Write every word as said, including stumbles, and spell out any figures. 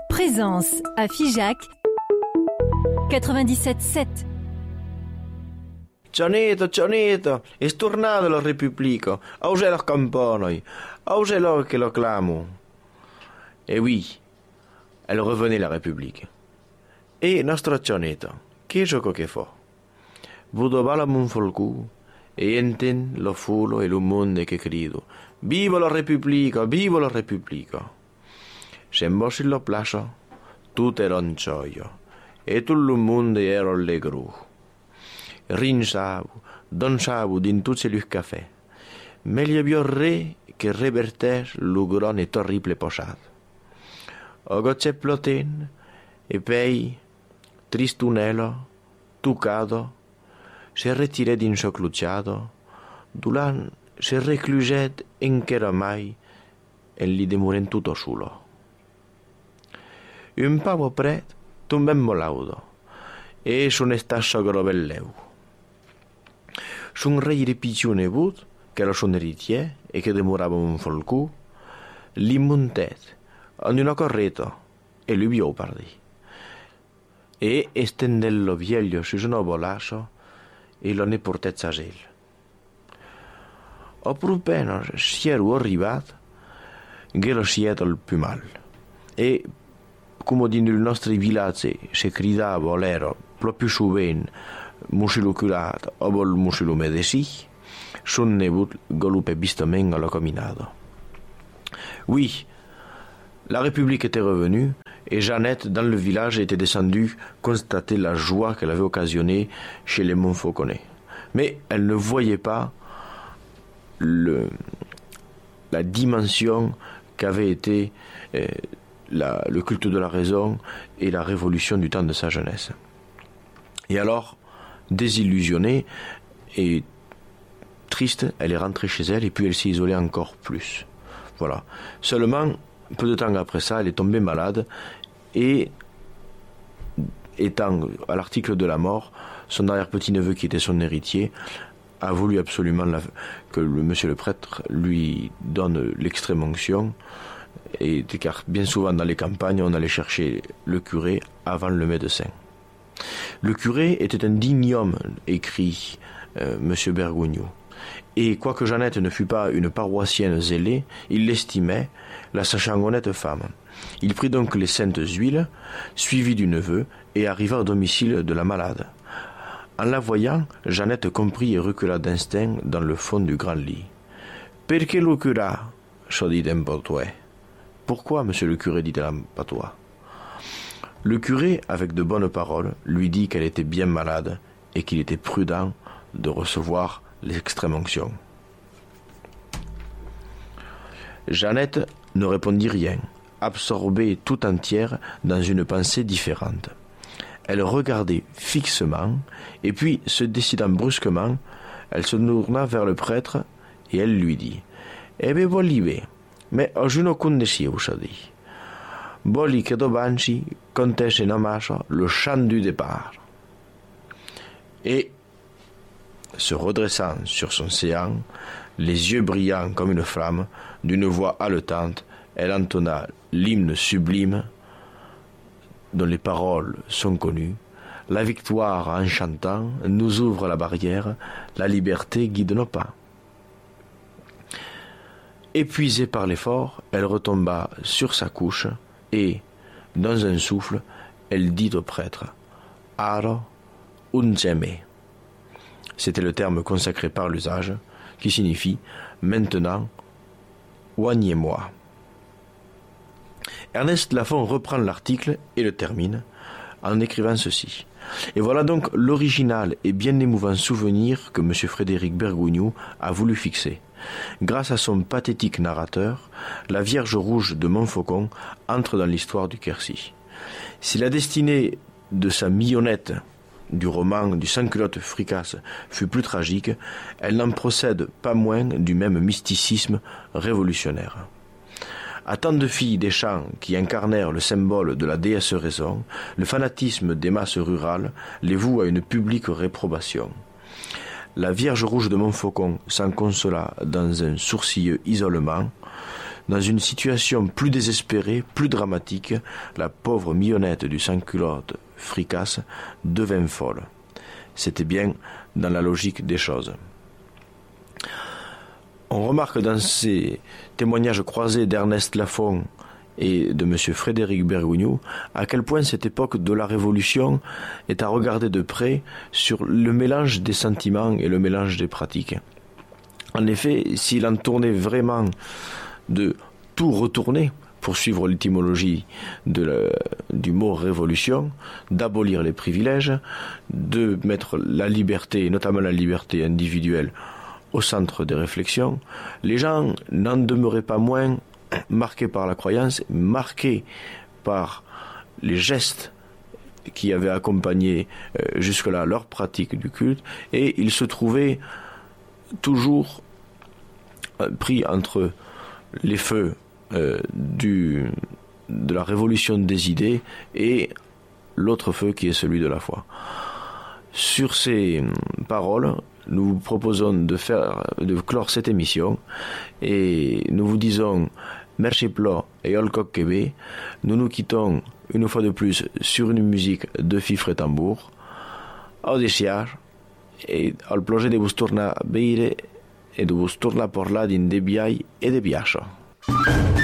Présence à Figeac quatre-vingt-dix-sept sept. Gianetto, Gianetto, è stornato la Repubblica. Où est la campagne? Où est là que le clamo? Et oui, elle revenait la République. E nostro Gianetto, che gioco che fa? Vudo la Monfolcu e enten lo fulo e lo mondo che grido. Viva la Repubblica, viva la Repubblica. Scembo sulla plaza, tutto era in gioia e tutto il mondo era allegro. Rinsavo, danzavo in tutti i caffè. Meglio più re che reverter lo grande e terribile passato. Ora c'è ploten e poi tristunello, tucado, si retiré din suo clucciato, Dulan si recluset in che era mai e li demuren tutto solo. Un pavo pret, tumbemmo laudo, e son stasso grovelleu. Son rei ripiccione but, che era son eritier e che demorava un folcu, li montet, en una correta, e lui vio pardi. E estendello vieglio su un bolasso, e lo ne portet sa gel. Appena si era arrivato, che lo si era il più mal. E, come nel nostro villaggio si gridava l'ero, proprio su ben, musilo curato o il musilo medesì, son nebut golupe bistament alla caminado. Oui, la République était revenue, et Jeannette, dans le village, était descendue constater la joie qu'elle avait occasionnée chez les Montfauconais. Mais elle ne voyait pas le, la dimension qu'avait été euh, la, le culte de la raison et la révolution du temps de sa jeunesse. Et alors, désillusionnée et triste, elle est rentrée chez elle et puis elle s'est isolée encore plus. Voilà. Seulement, peu de temps après ça, elle est tombée malade et, étant à l'article de la mort, son arrière-petit-neveu, qui était son héritier, a voulu absolument la, que le monsieur le prêtre lui donne l'extrême onction, et car bien souvent dans les campagnes, on allait chercher le curé avant le médecin. Le curé était un digne homme, écrit euh, monsieur Bergogneau. Et quoique Jeannette ne fût pas une paroissienne zélée, il l'estimait, la sachant honnête femme. Il prit donc les saintes huiles, suivi du neveu, et arriva au domicile de la malade. En la voyant, Jeannette comprit et recula d'instinct dans le fond du grand lit. « Perché lo cura ?» se dit en patois. « Pourquoi, monsieur le curé ?» dit-elle en patois. Le curé, avec de bonnes paroles, lui dit qu'elle était bien malade et qu'il était prudent de recevoir l'extrême onction. Jeannette ne répondit rien, absorbée tout entière dans une pensée différente. Elle regardait fixement, et puis, se décidant brusquement, elle se tourna vers le prêtre, et elle lui dit « Eh bien, volive, mais oggi non condessi usadi. Voli che dobanci contesse in amascia le chant du départ. » Et, se redressant sur son séant, les yeux brillants comme une flamme, d'une voix haletante, elle entonna l'hymne sublime dont les paroles sont connues. La victoire en chantant nous ouvre la barrière, la liberté guide nos pas. Épuisée par l'effort, elle retomba sur sa couche et, dans un souffle, elle dit au prêtre « Aro unceme ». C'était le terme consacré par l'usage, qui signifie « maintenant, oignez-moi ». Ernest Lafon reprend l'article et le termine en écrivant ceci. Et voilà donc l'original et bien émouvant souvenir que M. Frédéric Bergogneau a voulu fixer. Grâce à son pathétique narrateur, la Vierge Rouge de Montfaucon entre dans l'histoire du Quercy. Si la destinée de sa mignonnette du roman du sans-culotte fricasse fut plus tragique, elle n'en procède pas moins du même mysticisme révolutionnaire. À tant de filles des champs qui incarnèrent le symbole de la déesse raison, le fanatisme des masses rurales les voue à une publique réprobation. La Vierge Rouge de Montfaucon s'en consola dans un sourcilleux isolement, dans une situation plus désespérée, plus dramatique, la pauvre mignonnette du sans-culotte fricasse devint folle. C'était bien dans la logique des choses. On remarque dans ces témoignages croisés d'Ernest Lafont et de M. Frédéric Bergogneau à quel point cette époque de la Révolution est à regarder de près sur le mélange des sentiments et le mélange des pratiques. En effet, s'il en tournait vraiment de tout retourner, pour suivre l'étymologie de la, du mot révolution, d'abolir les privilèges, de mettre la liberté, notamment la liberté individuelle, au centre des réflexions, les gens n'en demeuraient pas moins marqués par la croyance, marqués par les gestes qui avaient accompagné euh, jusque-là leur pratique du culte, et ils se trouvaient toujours euh, pris entre les feux euh, du, de la révolution des idées et l'autre feu qui est celui de la foi. Sur ces paroles, nous vous proposons de faire, de clore cette émission et nous vous disons merci plo et olcoq québé. Nous nous quittons une fois de plus sur une musique de fifre et tambour. Au desciar et al projet de vous tornar a veure et de vous tornar a parlar d'un de biai et de biacho.